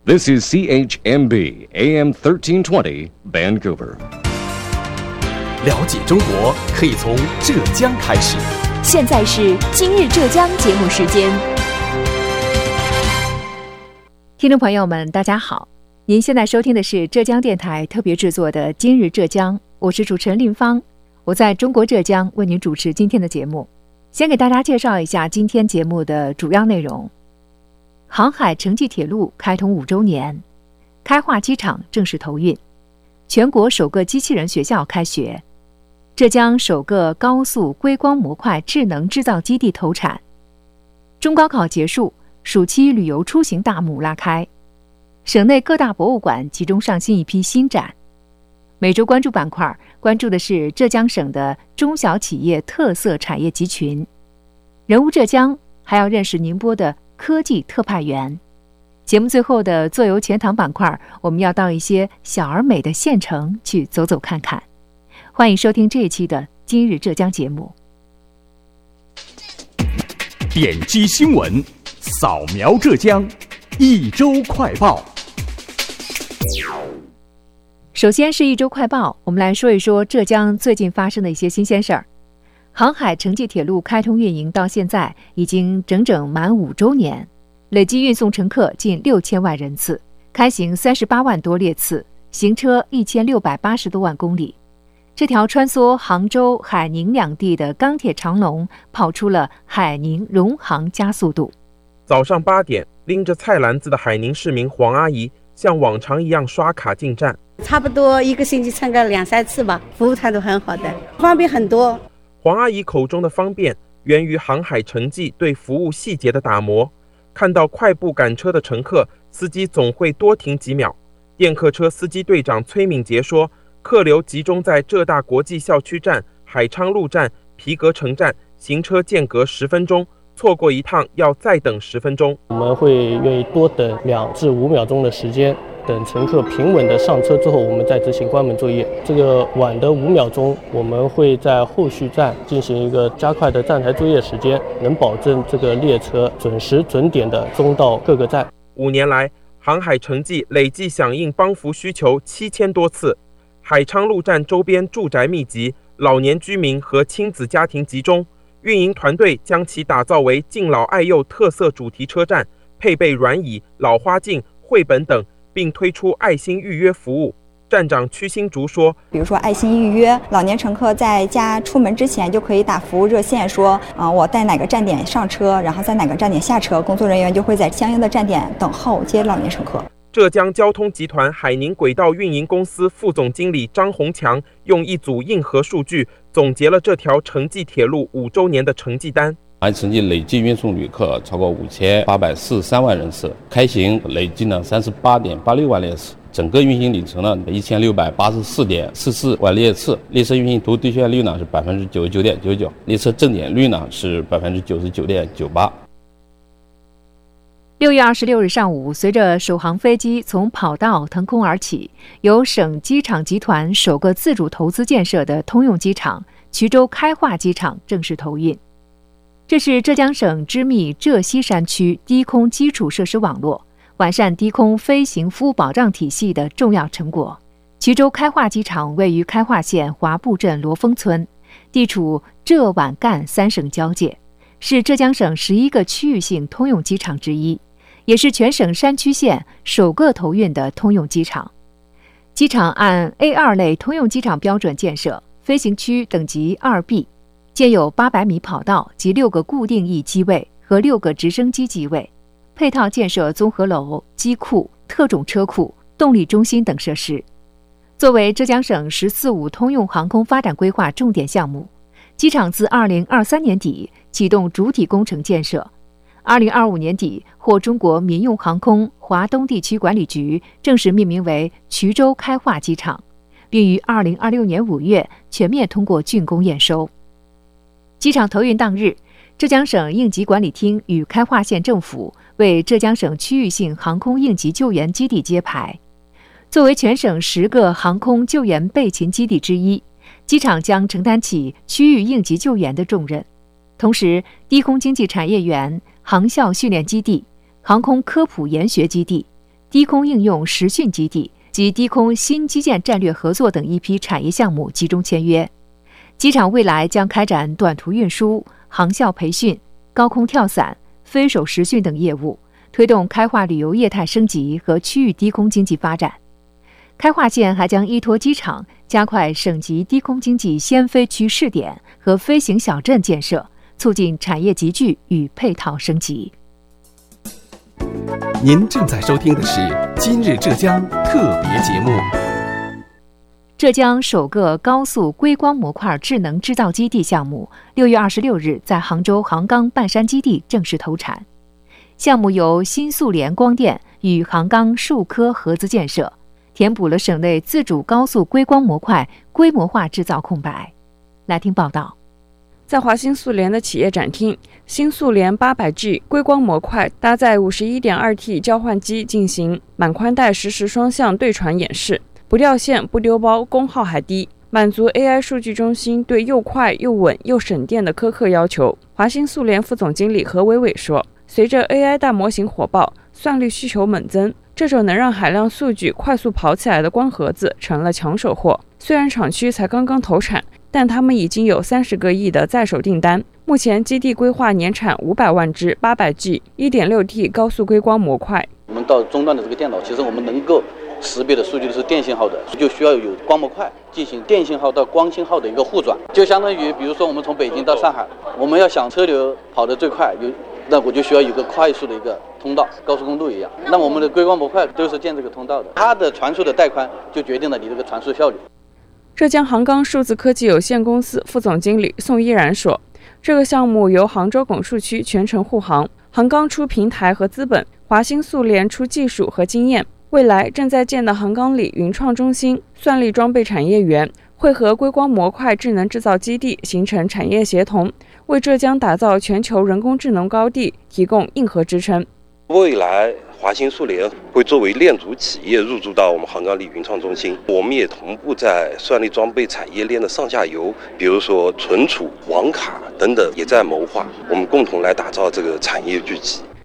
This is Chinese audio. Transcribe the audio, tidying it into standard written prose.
This is CHMB AM 1320 Vancouver. 了解中国可以从浙江开始。 现在是今日浙江节目时间。听众朋友们，大家好，您现在收听的是浙江电台特别制作的今日浙江，我是主持人令芳，我在中国浙江为您主持今天的节目。先给大家介绍一下今天节目的主要内容。杭海城际铁路开通5周年，开化机场正式投运，全国首个机器人学校开学，浙江首个高速硅光模块智能制造基地投产，中高考结束，暑期旅游出行大幕拉开，省内各大博物馆集中上新一批新展。每周关注板块关注的是浙江省的中小企业特色产业集群，人物浙江还要认识宁波的科技特派员。节目最后的坐游钱塘板块，我们要到一些小而美的县城去走走看看。欢迎收听这一期的今日浙江节目。 点击新闻，扫描浙江，一周快报。 首先是一周快报，我们来说一说浙江最近发生的一些新鲜事儿。杭海城际铁路开通运营到现在已经整整满5周年，累计运送乘客近6000万人次，开行38万多列次，行车1680多万公里。这条穿梭杭州、海宁两地的钢铁长龙跑出了海宁荣杭加速度。 早上8点，拎着菜篮子的海宁市民黄阿姨像往常一样刷卡进站， 差不多1个星期参加2-3次吧，服务态度很好的，方便很多。 黄阿姨口中的方便源于杭海城际对服务细节的打磨。看到快步赶车的乘客，司机总会多停几秒。电客车司机队长崔敏杰说，客流集中在浙大国际校区站、海昌路站、皮革城站，行车间隔10分钟，错过一趟要再等10分钟。 我们会愿意多等2至5秒钟的时间，等乘客平稳的上车之后，我们再执行关门作业。这个晚的5秒钟，我们会在后续站进行一个加快的站台作业时间，能保证这个列车准时准点的中到各个站。 5年来，杭海城际累计响应帮扶需求7000多次。海昌路站周边住宅密集，老年居民和亲子家庭集中，运营团队将其打造为敬老爱幼特色主题车站，配备软椅、老花镜、绘本等，并推出爱心预约服务。站长屈新竹说， 比如说爱心预约，老年乘客在家出门之前就可以打服务热线说，我在哪个站点上车，然后在哪个站点下车，工作人员就会在相应的站点等候接老年乘客。 浙江交通集团海宁轨道运营公司副总经理张洪强用一组硬核数据总结了这条城际铁路5周年的成绩单。 杭城际累计运送旅客超过5843万人次，开行累计呢38.86万列次，整个运行里程呢1684.44万列次，列车运行图兑现率呢是99.99%，列车正点率呢是99.98%。 6月26日上午，随着首航飞机从跑道腾空而起，由省机场集团首个自主投资建设的通用机场衢州开化机场正式投运。这是浙江省织密浙西山区低空基础设施网络，完善低空飞行服务保障体系的重要成果。衢州开化机场位于开化县华埠镇罗峰村，地处浙皖赣3省交界，是浙江省11个区域性通用机场之一，也是全省山区县首个投运的通用机场。机场按 A2 类通用机场标准建设，飞行区等级2B， 建有800米跑道及6个固定翼机位和6个直升机机位，配套建设综合楼、机库、特种车库、动力中心等设施。作为浙江省“十四五”通用航空发展规划重点项目，机场自2023年底启动主体工程建设，2025年底获中国民用航空华东地区管理局正式命名为衢州开化机场，并于2026年5月全面通过竣工验收。机场投运当日，浙江省应急管理厅与开化县政府为浙江省区域性航空应急救援基地揭牌。作为全省10个航空救援备勤基地之一，机场将承担起区域应急救援的重任。同时，低空经济产业园、航校训练基地、航空科普研学基地、 低空应用实训基地及低空新基建战略合作等一批产业项目集中签约。机场未来将开展短途运输、航校培训、高空跳伞、飞手实训等业务，推动开化旅游业态升级和区域低空经济发展。开化县还将依托机场，加快省级低空经济先飞区试点和飞行小镇建设，促进产业集聚与配套升级。 您正在收听的是《今日浙江》特别节目。 浙江首个高速硅光模块智能制造基地项目6月26日在杭州杭钢半山基地正式投产。项目由新速联光电与杭钢数科合资建设，填补了省内自主高速硅光模块规模化制造空白。来听报道。 在华新速联的企业展厅，新速联 800G 硅光模块搭载 51.2T 交换机进行满宽带实时双向对传演示，不掉线、不丢包，功耗还低，满足 AI 数据中心对又快又稳又省电的苛刻要求。华新速联副总经理何伟伟说，随着 AI 大模型火爆，算力需求猛增，这种能让海量数据快速跑起来的光盒子成了抢手货。虽然厂区才刚刚投产，但他们已经有30个亿的在手订单。目前基地规划年产500万只 800G 1.6T 高速硅光模块。 我们到终端的这个电脑，其实我们能够识别的数据都是电信号的，就需要有光模块进行电信号到光信号的一个互转，就相当于比如说我们从北京到上海，我们要想车流跑得最快，那我就需要有个快速的一个通道，高速公路一样。那我们的硅光模块都是建这个通道的，它的传输的带宽就决定了你这个传输效率。 浙江杭钢数字科技有限公司副总经理宋依然说，这个项目由杭州拱墅区全程护航，杭钢出平台和资本，华新速联出技术和经验。未来正在建的杭钢里云创中心、算力装备产业园会和硅光模块智能制造基地形成产业协同，为浙江打造全球人工智能高地提供硬核支撑。 未来华新速联会作为链组企业入驻到我们杭钢里云创中心，我们也同步在算力装备产业链的上下游，比如说存储、网卡等等，也在谋划，我们共同来打造这个产业聚集。